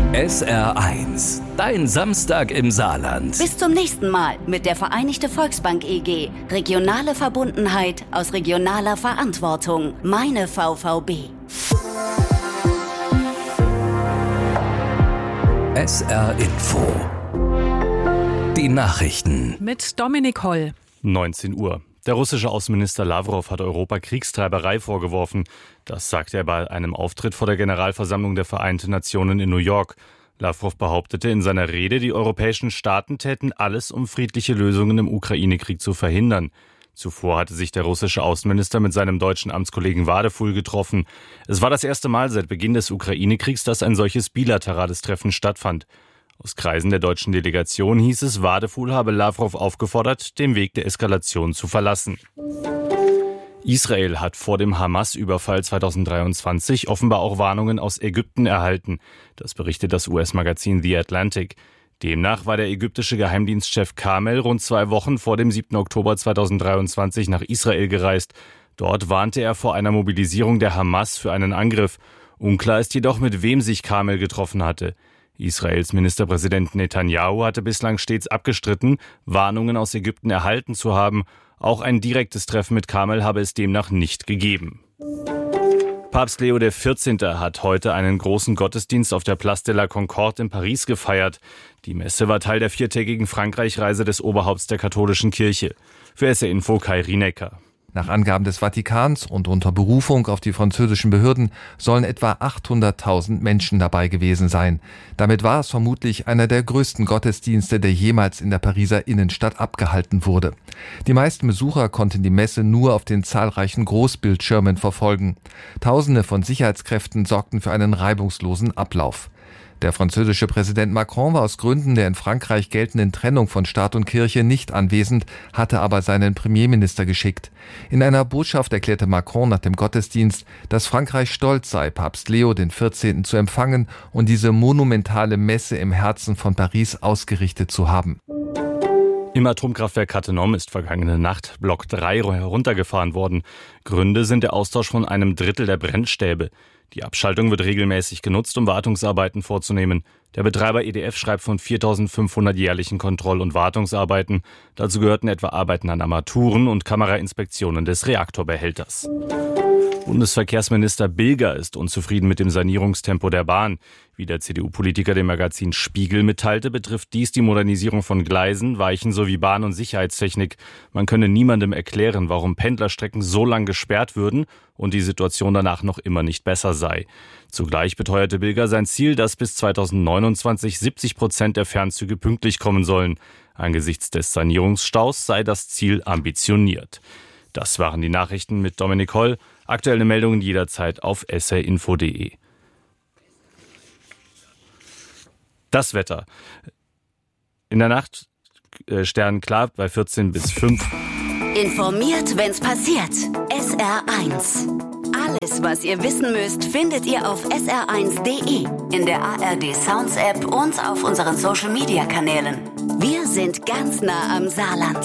SR1, dein Samstag im Saarland. Bis zum nächsten Mal mit der Vereinigte Volksbank EG. Regionale Verbundenheit aus regionaler Verantwortung. Meine VVB. SR Info. Die Nachrichten. Mit Dominik Holl. 19 Uhr. Der russische Außenminister Lavrov hat Europa Kriegstreiberei vorgeworfen. Das sagte er bei einem Auftritt vor der Generalversammlung der Vereinten Nationen in New York. Lavrov behauptete in seiner Rede, die europäischen Staaten täten alles, um friedliche Lösungen im Ukraine-Krieg zu verhindern. Zuvor hatte sich der russische Außenminister mit seinem deutschen Amtskollegen Wadefuhl getroffen. Es war das erste Mal seit Beginn des Ukraine-Kriegs, dass ein solches bilaterales Treffen stattfand. Aus Kreisen der deutschen Delegation hieß es, Wadefuhl habe Lavrov aufgefordert, den Weg der Eskalation zu verlassen. Israel hat vor dem Hamas-Überfall 2023 offenbar auch Warnungen aus Ägypten erhalten. Das berichtet das US-Magazin The Atlantic. Demnach war der ägyptische Geheimdienstchef Kamel rund 2 Wochen vor dem 7. Oktober 2023 nach Israel gereist. Dort warnte er vor einer Mobilisierung der Hamas für einen Angriff. Unklar ist jedoch, mit wem sich Kamel getroffen hatte. Israels Ministerpräsident Netanyahu hatte bislang stets abgestritten, Warnungen aus Ägypten erhalten zu haben. Auch ein direktes Treffen mit Kamel habe es demnach nicht gegeben. Papst Leo XIV. Hat heute einen großen Gottesdienst auf der Place de la Concorde in Paris gefeiert. Die Messe war Teil der 4-tägigen Frankreich-Reise des Oberhaupts der katholischen Kirche. Für SR Info Kai Rienecker. Nach Angaben des Vatikans und unter Berufung auf die französischen Behörden sollen etwa 800.000 Menschen dabei gewesen sein. Damit war es vermutlich einer der größten Gottesdienste, der jemals in der Pariser Innenstadt abgehalten wurde. Die meisten Besucher konnten die Messe nur auf den zahlreichen Großbildschirmen verfolgen. Tausende von Sicherheitskräften sorgten für einen reibungslosen Ablauf. Der französische Präsident Macron war aus Gründen der in Frankreich geltenden Trennung von Staat und Kirche nicht anwesend, hatte aber seinen Premierminister geschickt. In einer Botschaft erklärte Macron nach dem Gottesdienst, dass Frankreich stolz sei, Papst Leo XIV. Zu empfangen und diese monumentale Messe im Herzen von Paris ausgerichtet zu haben. Im Atomkraftwerk Cattenom ist vergangene Nacht Block 3 heruntergefahren worden. Gründe sind der Austausch von einem Drittel der Brennstäbe. Die Abschaltung wird regelmäßig genutzt, um Wartungsarbeiten vorzunehmen. Der Betreiber EDF schreibt von 4.500 jährlichen Kontroll- und Wartungsarbeiten. Dazu gehörten etwa Arbeiten an Armaturen und Kamerainspektionen des Reaktorbehälters. Bundesverkehrsminister Bilger ist unzufrieden mit dem Sanierungstempo der Bahn. Wie der CDU-Politiker dem Magazin Spiegel mitteilte, betrifft dies die Modernisierung von Gleisen, Weichen sowie Bahn- und Sicherheitstechnik. Man könne niemandem erklären, warum Pendlerstrecken so lang gesperrt würden und die Situation danach noch immer nicht besser sei. Zugleich beteuerte Bilger sein Ziel, dass bis 2029 70% der Fernzüge pünktlich kommen sollen. Angesichts des Sanierungsstaus sei das Ziel ambitioniert. Das waren die Nachrichten mit Dominik Holl. Aktuelle Meldungen jederzeit auf srinfo.de. Das Wetter. In der Nacht sternenklar bei 14 bis 5. Informiert, wenn's passiert. SR1. Alles, was ihr wissen müsst, findet ihr auf sr1.de, in der ARD Sounds App und auf unseren Social Media Kanälen. Wir sind ganz nah am Saarland.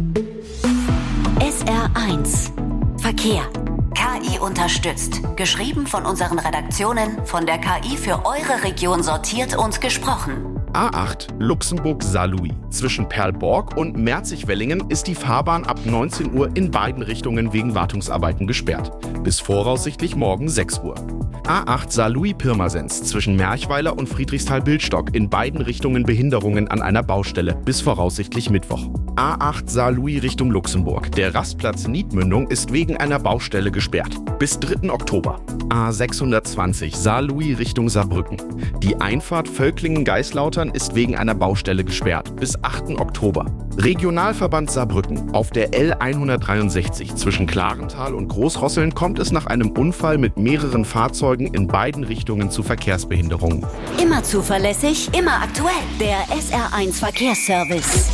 SR1 Verkehr. KI unterstützt. Geschrieben von unseren Redaktionen, von der KI für eure Region sortiert und gesprochen. A8 Luxemburg-Saarlouis. Zwischen Perlborg und Merzig-Wellingen ist die Fahrbahn ab 19 Uhr in beiden Richtungen wegen Wartungsarbeiten gesperrt. Bis voraussichtlich morgen 6 Uhr. A8 Saarlouis-Pirmasens zwischen Merchweiler und Friedrichsthal-Bildstock in beiden Richtungen Behinderungen an einer Baustelle bis voraussichtlich Mittwoch. A8 Saarlouis Richtung Luxemburg. Der Rastplatz Niedmündung ist wegen einer Baustelle gesperrt. Bis 3. Oktober. A620 Saarlouis Richtung Saarbrücken. Die Einfahrt Völklingen-Geislautern ist wegen einer Baustelle gesperrt. Bis 8. Oktober. Regionalverband Saarbrücken. Auf der L163 zwischen Klarental und Großrosseln kommt es nach einem Unfall mit mehreren Fahrzeugen in beiden Richtungen zu Verkehrsbehinderungen. Immer zuverlässig, immer aktuell. Der SR1 Verkehrsservice.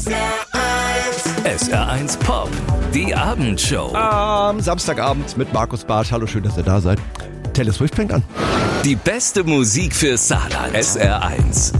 SR1 Pop, die Abendshow. Am Samstagabend mit Markus Bartsch. Hallo, schön, dass ihr da seid. Taylor Swift fängt an. Die beste Musik für Saarland. SR1.